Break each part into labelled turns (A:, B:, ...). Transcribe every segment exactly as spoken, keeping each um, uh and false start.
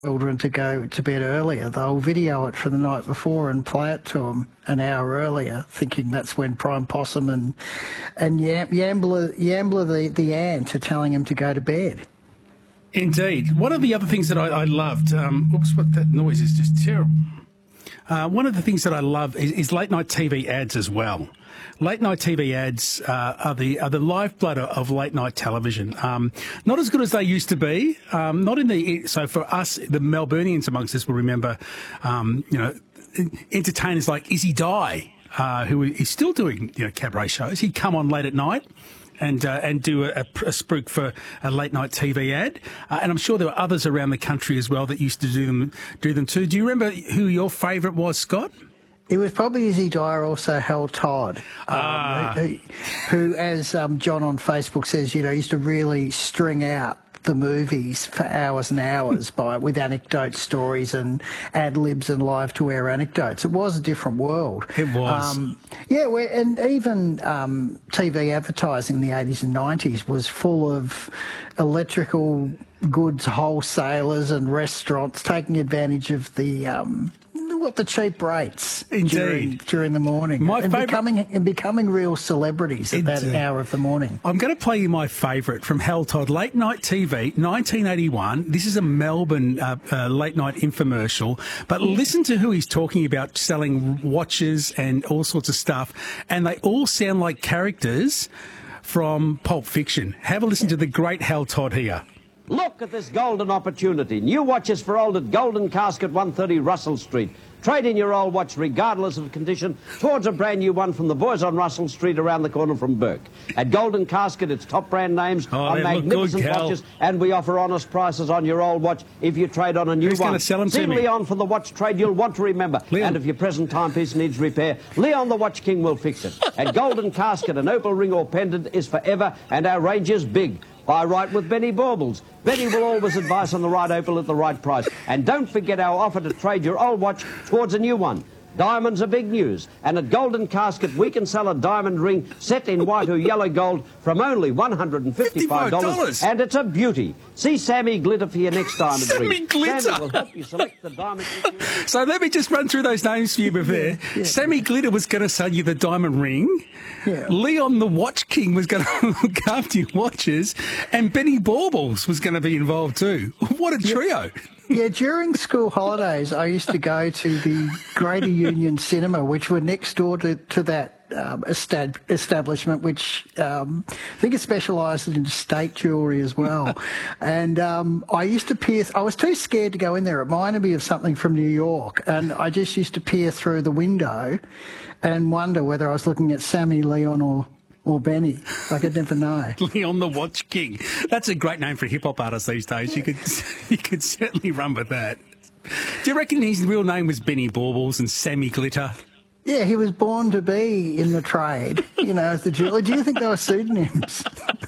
A: children to go to bed earlier, they'll video it for the night before and play it to them an hour earlier, thinking that's when Prime Possum and and Yam, Yambler, Yambler the, the ant are telling him to go to bed.
B: Indeed. One of the other things that I, I loved, um, oops, what that noise is just terrible. Uh, one of the things that I love is, is late night T V ads as well. Late night T V ads uh, are the are the lifeblood of late night television. Um, not as good as they used to be. Um, not in the so for us, the Melburnians amongst us will remember, um, you know, entertainers like Izzy Dye, uh, who is still doing you know cabaret shows. He'd come on late at night and uh, and do a, a, a spruik for a late night T V ad. Uh, and I'm sure there were others around the country as well that used to do them do them too. Do you remember who your favourite was, Scott?
A: It was probably Izzy Dyer, also Hal Todd, um,
B: ah.
A: who, who, as um, John on Facebook says, you know, used to really string out the movies for hours and hours by with anecdote stories and ad libs and live to air anecdotes. It was a different world.
B: It was.
A: Um, yeah, and even um, T V advertising in the eighties and nineties was full of electrical goods wholesalers and restaurants taking advantage of the um, what the cheap rates during, during the morning.
B: My
A: and
B: favourite...
A: becoming and becoming real celebrities at Indeed. that hour of the morning.
B: I'm going to play you my favourite from Hal Todd, late night T V, nineteen eighty-one. This is a Melbourne uh, uh, late night infomercial, but listen to who he's talking about, selling watches and all sorts of stuff, and they all sound like characters from Pulp Fiction. Have a listen to the great Hal Todd here.
C: Look at this golden opportunity. New watches for old at Golden Casket, one thirty Russell Street. Trade in your old watch regardless of condition towards a brand new one from the boys on Russell Street around the corner from Burke. At Golden Casket, it's top brand names
B: oh,
C: on magnificent
B: good,
C: watches, and we offer honest prices on your old watch if you trade on a new
B: Who's
C: one.
B: Going to sell them
C: See
B: to me?
C: Leon for the watch trade you'll want to remember.
B: Leon.
C: And if your present timepiece needs repair, Leon the Watch King will fix it. At Golden Casket, an opal ring or pendant is forever, and our range is big. Buy right with Benny Baubles. Benny will always advise on the right opal at the right price. And don't forget our offer to trade your old watch towards a new one. Diamonds are big news, and at Golden Casket we can sell a diamond ring set in white or yellow gold from only one hundred fifty-five dollars, and it's a beauty. See Sammy Glitter for your next diamond
B: Sammy
C: ring.
B: Glitter.
C: Sammy will help you select the diamond ring.
B: So let me just run through those names for you before. Yeah, yeah. Sammy Glitter was going to sell you the diamond ring.
A: Yeah.
B: Leon the Watch King was going to look after your watches, and Benny Baubles was going to be involved too. What a trio.
A: Yeah. Yeah, during school holidays, I used to go to the Greater Union Cinema, which were next door to, to that um, estab- establishment, which um, I think it specialised in state jewellery as well. And um, I used to peer, I was too scared to go in there. It reminded me of something from New York. And I just used to peer through the window and wonder whether I was looking at Sammy, Leon or... or Benny. I could never know.
B: Leon the Watch King. That's a great name for a hip-hop artist these days. You could you could certainly run with that. Do you reckon his real name was Benny Baubles and Sammy Glitter?
A: Yeah, he was born to be in the trade, you know, as the jeweller. Do you think they were pseudonyms?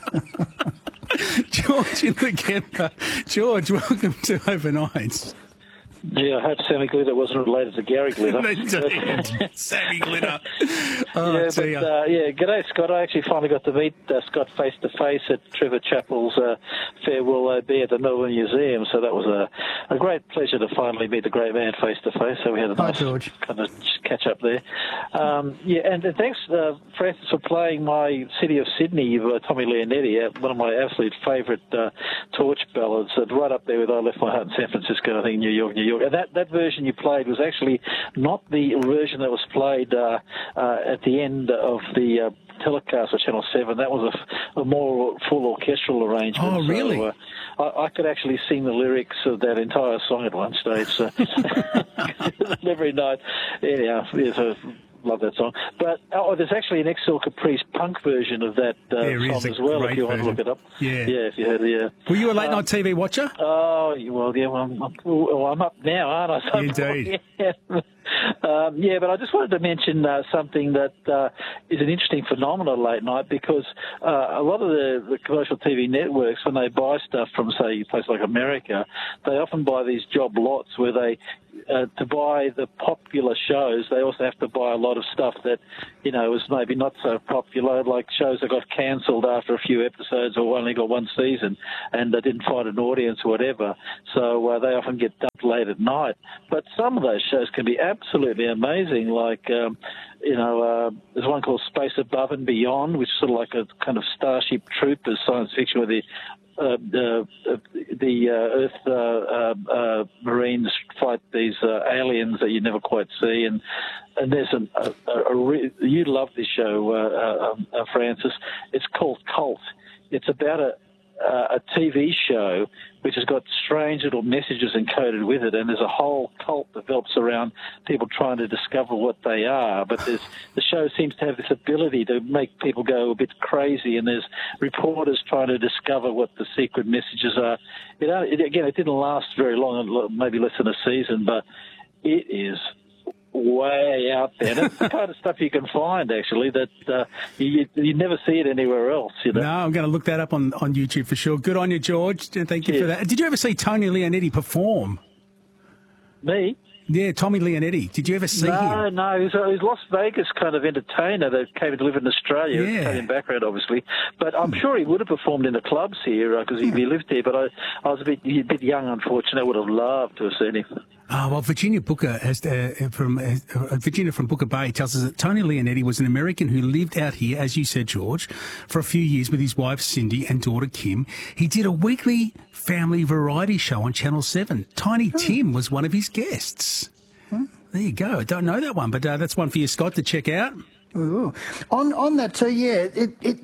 B: George in the Kemper. George, welcome to Overnights.
D: Yeah, I hope Sammy Glitter wasn't related to Gary Glitter.
B: Indeed. Sammy Glitter. Oh,
D: yeah, but, uh, yeah, g'day, Scott. I actually finally got to meet uh, Scott face-to-face at Trevor Chappell's uh, Farewell O B at the Melbourne Museum, so that was a, a great pleasure to finally meet the great man face-to-face, so we had a
A: Hi,
D: nice
A: George.
D: kind of catch-up there. Um, yeah, and, and thanks, uh, Francis, for playing my City of Sydney by Tommy Leonetti, uh, one of my absolute favourite uh, torch ballads, uh, right up there with I Left My Heart in San Francisco, I think, New York, New York. And that, that version you played was actually not the version that was played uh, uh, at the end of the uh, telecast of Channel seven. That was a, a more full orchestral arrangement.
B: Oh, really?
D: So, uh, I, I could actually sing the lyrics of that entire song at one stage. So every night. Anyhow, yeah, so love that song. But oh, there's actually an Excel Caprice punk version of that uh, song as well, if you want to look it up.
B: Yeah.
D: Yeah, if you heard the... Uh,
B: Were you a late
D: um,
B: night T V watcher?
D: Oh, well, yeah, well, I'm, I'm, well, I'm up now, aren't I? So,
B: Indeed.
D: Yeah. Um, yeah, but I just wanted to mention uh, something that uh, is an interesting phenomenon late night, because uh, a lot of the, the commercial T V networks, when they buy stuff from, say, a place like America, they often buy these job lots where they, uh, to buy the popular shows, they also have to buy a lot lot of stuff that, you know, was maybe not so popular, like shows that got cancelled after a few episodes or only got one season and they didn't find an audience or whatever. So uh, they often get dumped late at night. But some of those shows can be absolutely amazing, like, um, you know, uh, there's one called Space Above and Beyond, which is sort of like a kind of Starship Troopers science fiction where the Uh, the uh, the uh, Earth uh, uh, uh, Marines fight these uh, aliens that you never quite see, and and there's an, a, a, a re- you love this show, uh, uh, uh, Francis. It's called Cult. It's about a uh, a T V show which has got strange little messages encoded with it, and there's a whole cult that develops around people trying to discover what they are. But there's, the show seems to have this ability to make people go a bit crazy, and there's reporters trying to discover what the secret messages are. You know, it, again, it didn't last very long, maybe less than a season, but it is way out there. And it's the kind of stuff you can find, actually, that uh, you you never see it anywhere else. You know?
B: No, I'm going to look that up on, on YouTube for sure. Good on you, George. Thank you
D: Yeah.
B: for that. Did you ever see Tony Leonetti perform?
D: Me?
B: Yeah, Tommy Leonetti. Did you ever see
D: No,
B: him?
D: no. He's a, he's a Las Vegas kind of entertainer that came to live in Australia,
B: Yeah.
D: Italian background, obviously. But I'm sure he would have performed in the clubs here because he, he lived here. But I, I was a bit, a bit young, unfortunately. I would have loved to have seen him.
B: Oh, well, Virginia Booker has, uh, from uh, Virginia from Booker Bay tells us that Tony Leonetti was an American who lived out here, as you said, George, for a few years with his wife Cindy and daughter Kim. He did a weekly family variety show on Channel seven. Tiny Tim was one of his guests. There you go. I don't know that one, but uh, that's one for you, Scott, to check out.
A: Ooh. On on that too, yeah, it, it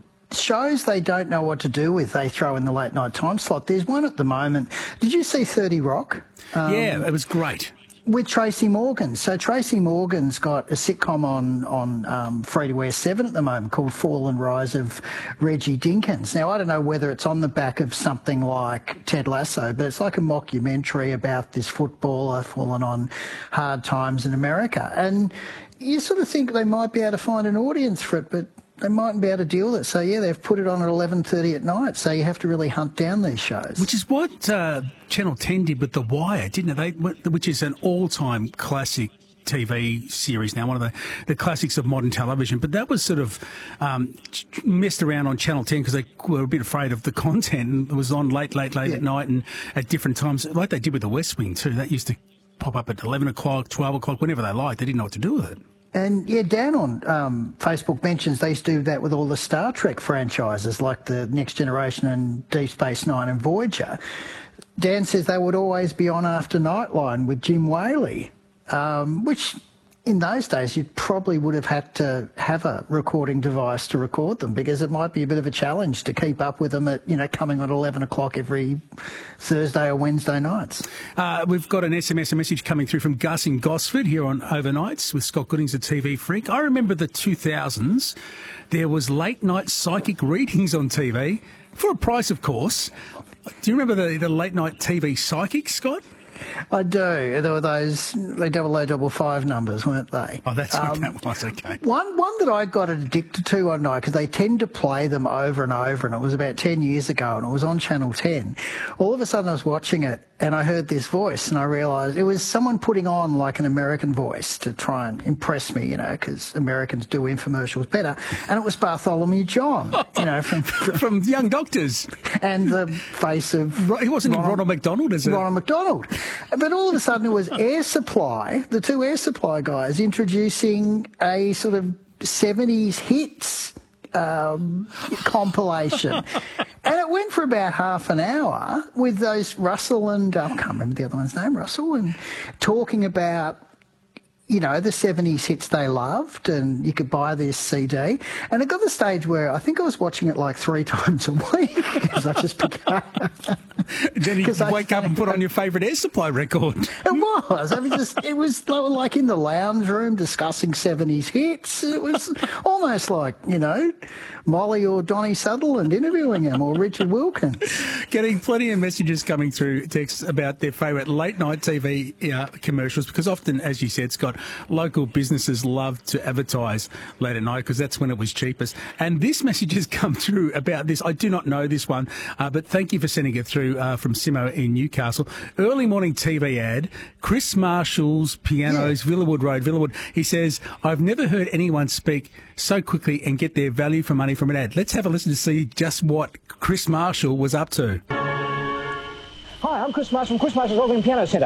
A: shows they don't know what to do with. They throw in the late night time slot. There's one at the moment. Did you see thirty Rock? Um,
B: Yeah, it was great.
A: With Tracy Morgan. So Tracy Morgan's got a sitcom on on um, free to air seven at the moment called Fall and Rise of Reggie Dinkins. Now, I don't know whether it's on the back of something like Ted Lasso, but it's like a mockumentary about this footballer falling on hard times in America. And you sort of think they might be able to find an audience for it, but they mightn't be able to deal with it. So, yeah, they've put it on at eleven thirty at night, so you have to really hunt down these shows.
B: Which is what uh, Channel ten did with The Wire, didn't it? They, which is an all-time classic T V series now, one of the, the classics of modern television. But that was sort of um, messed around on Channel ten because they were a bit afraid of the content, and it was on late, late, late
A: Yeah.
B: at night and at different times, like they did with The West Wing too. That used to pop up at eleven o'clock, twelve o'clock, whenever they liked. They didn't know what to do with it.
A: And, yeah, Dan on um, Facebook mentions they used to do that with all the Star Trek franchises like the Next Generation and Deep Space Nine and Voyager. Dan says they would always be on after Nightline with Jim Whaley, um, which in those days you probably would have had to have a recording device to record them because it might be a bit of a challenge to keep up with them at, you know, coming on eleven o'clock every Thursday or Wednesday nights.
B: Uh, we've got an S M S, a message coming through from Gus in Gosford here on Overnights with Scott Goodings, a T V freak. I remember the two thousands. There was late night psychic readings on T V for a price, of course. Do you remember the, the late night T V psychics, Scott?
A: I do. There were those they double O double five numbers, weren't they?
B: Oh, that's what
A: Um,
B: that was. Okay.
A: One one that I got addicted to one night because they tend to play them over and over, and it was about ten years ago, and it was on Channel ten. All of a sudden, I was watching it, and I heard this voice, and I realised it was someone putting on like an American voice to try and impress me, you know, because Americans do infomercials better. And it was Bartholomew John, you know, from,
B: From Young Doctors.
A: and the face of
B: Right, he wasn't Ronald, Ronald McDonald, is it?
A: Ronald McDonald. But all of a sudden it was Air Supply, the two Air Supply guys, introducing a sort of seventies hits um, compilation. And it went for about half an hour with those Russell and, uh, I can't remember the other one's name, Russell, and talking about, you know, the seventies hits they loved, and you could buy this C D. And it got to the stage where I think I was watching it like three times a week because I just became...
B: Then you
A: 'Cause I-
B: wake up and put on your favourite Air Supply record.
A: It was. I mean, just, it was like in the lounge room discussing seventies hits. It was almost like, you know, Molly or Donnie Sutherland interviewing him, or Richard Wilkins.
B: Getting plenty of messages coming through texts about their favourite late night T V uh, commercials because often, as you said, Scott, local businesses love to advertise late at night because that's when it was cheapest. And this message has come through about this. I do not know this one, uh, but thank you for sending it through uh, from Simo in Newcastle. Early morning T V ad, Chris Marshall's Pianos, yeah. Villawood Road, Villawood. He says, I've never heard anyone speak so quickly and get their value for money from an ad. Let's have a listen to see just what Chris Marshall was up to.
E: Hi, I'm Chris Marshall from Chris Marshall's Organ and Piano Centre.